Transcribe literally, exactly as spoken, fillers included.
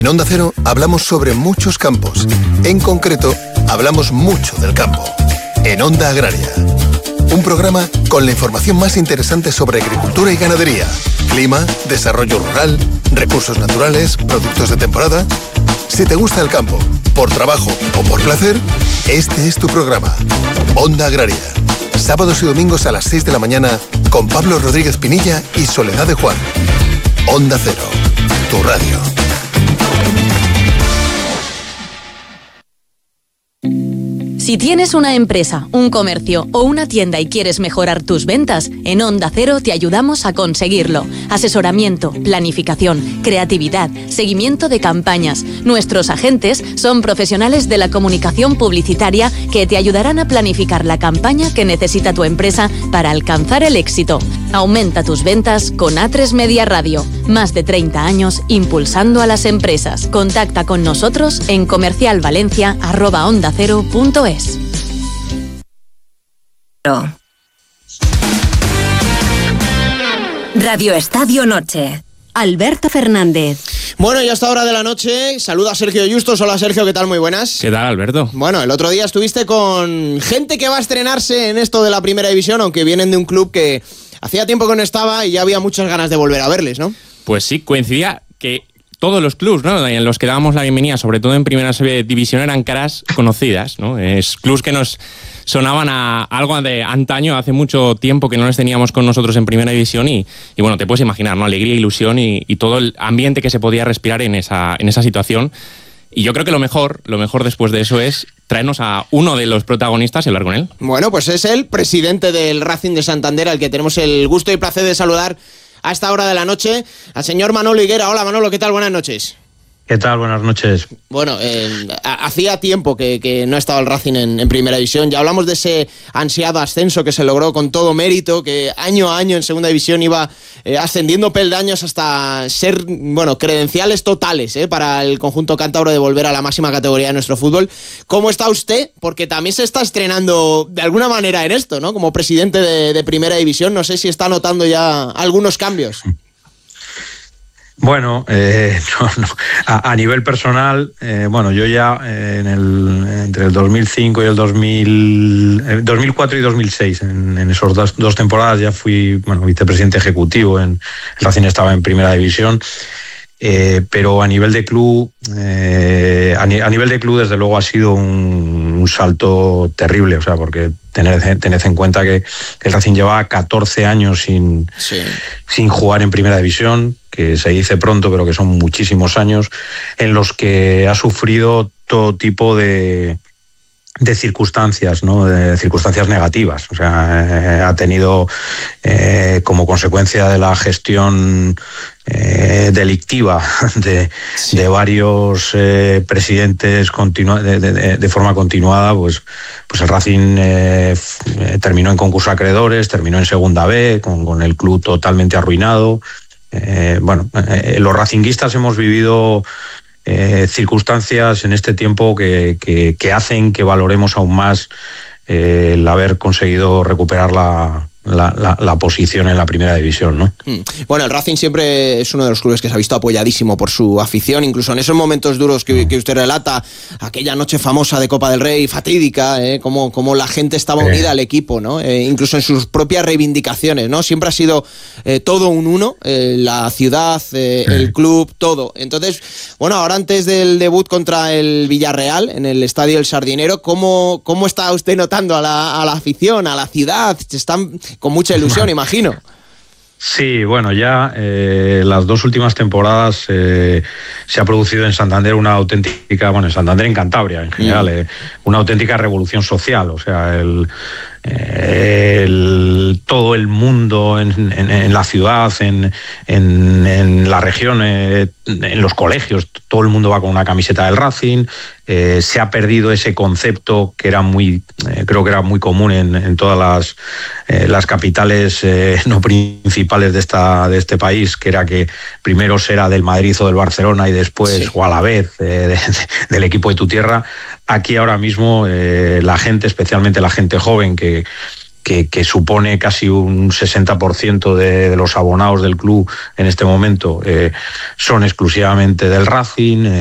En Onda Cero hablamos sobre muchos campos. En concreto, hablamos mucho del campo. En Onda Agraria. Un programa con la información más interesante sobre agricultura y ganadería, clima, desarrollo rural, recursos naturales, productos de temporada. Si te gusta el campo, por trabajo o por placer, este es tu programa. Onda Agraria. Sábados y domingos a las seis de la mañana con Pablo Rodríguez Pinilla y Soledad de Juan. Onda Cero, tu radio. Si tienes una empresa, un comercio o una tienda y quieres mejorar tus ventas, en Onda Cero te ayudamos a conseguirlo. Asesoramiento, planificación, creatividad, seguimiento de campañas. Nuestros agentes son profesionales de la comunicación publicitaria que te ayudarán a planificar la campaña que necesita tu empresa para alcanzar el éxito. Aumenta tus ventas con A tres Media Radio. Más de treinta años impulsando a las empresas. Contacta con nosotros en comercialvalencia arroba onda cero punto es. Radio Estadio Noche. Alberto Fernández. Bueno, y a esta hora de la noche saluda a Sergio Justos. Hola Sergio, ¿qué tal? Muy buenas. ¿Qué tal, Alberto? Bueno, el otro día estuviste con gente que va a estrenarse en esto de la Primera División, aunque vienen de un club que hacía tiempo que no estaba y ya había muchas ganas de volver a verles, ¿no? Pues sí, coincidía que todos los clubs, ¿no?, en los que dábamos la bienvenida, sobre todo en Primera División, eran caras conocidas, ¿no? Es clubs que nos sonaban a algo de antaño, hace mucho tiempo que no les teníamos con nosotros en Primera División y, y bueno, te puedes imaginar, ¿no?, alegría, ilusión y, y todo el ambiente que se podía respirar en esa, en esa situación. Y yo creo que lo mejor, lo mejor después de eso es traernos a uno de los protagonistas y hablar con él. Bueno, pues es el presidente del Racing de Santander, al que tenemos el gusto y placer de saludar a esta hora de la noche, al señor Manolo Higuera. Hola Manolo, ¿qué tal? Buenas noches. ¿Qué tal? Buenas noches. Bueno, eh, hacía tiempo que, que no estaba el Racing en, en Primera División. Ya hablamos de ese ansiado ascenso que se logró con todo mérito, que año a año en Segunda División iba eh, ascendiendo peldaños hasta ser, bueno, credenciales totales eh, para el conjunto cántabro de volver a la máxima categoría de nuestro fútbol. ¿Cómo está usted? Porque también se está estrenando de alguna manera en esto, ¿no? Como presidente de, de Primera División, no sé si está notando ya algunos cambios. Bueno, eh, no, no. A, a nivel personal, eh, bueno, yo ya eh, en el, entre el dos mil cinco y el dos mil, eh, dos mil cuatro y dos mil seis, en, en esas dos, dos temporadas ya fui, bueno, vicepresidente ejecutivo, en, el Racing estaba en Primera División. Eh, pero a nivel de club, eh, a, ni, a nivel de club desde luego ha sido un, un salto terrible, o sea, porque tened, tened en cuenta que el Racing lleva catorce años sin, sí. sin jugar en Primera División, que se dice pronto, pero que son muchísimos años, en los que ha sufrido todo tipo de, de circunstancias, ¿no? De circunstancias negativas. O sea, eh, ha tenido eh, como consecuencia de la gestión eh, delictiva de, sí. de varios eh, presidentes continu- de, de, de forma continuada, pues, pues el Racing eh, f- terminó en concurso de acreedores, terminó en Segunda B, con, con el club totalmente arruinado. Eh, bueno, eh, los racinguistas hemos vivido eh, circunstancias en este tiempo que, que, que hacen que valoremos aún más eh, el haber conseguido recuperar la, la, la, la posición en la Primera División, ¿no? Bueno, el Racing siempre es uno de los clubes que se ha visto apoyadísimo por su afición, incluso en esos momentos duros que, que usted relata, aquella noche famosa de Copa del Rey, fatídica, ¿eh? como, como la gente estaba unida eh. al equipo, ¿no? Eh, incluso en sus propias reivindicaciones, ¿no? Siempre ha sido eh, todo un uno, eh, la ciudad, eh, eh. el club, todo. Entonces, bueno, ahora antes del debut contra el Villarreal, en el Estadio El Sardinero, ¿cómo, cómo está usted notando a la, a la afición, a la ciudad? Están con mucha ilusión, imagino. Sí, bueno, ya eh, las dos últimas temporadas eh, se ha producido en Santander una auténtica, bueno, en Santander, en Cantabria en general, eh, una auténtica revolución social. O sea, el, el, todo el mundo en, en, en la ciudad, en, en, en la región, eh, en los colegios, todo el mundo va con una camiseta del Racing. Eh, se ha perdido ese concepto que era muy, eh, creo que era muy común en, en todas las, eh, las capitales eh, no principales de esta de este país, que era que primero será del Madrid o del Barcelona y después, sí. o a la vez, eh, de, de, del equipo de tu tierra. Aquí ahora mismo eh, la gente, especialmente la gente joven que que, que supone casi un sesenta por ciento de, de los abonados del club en este momento, eh, son exclusivamente del Racing.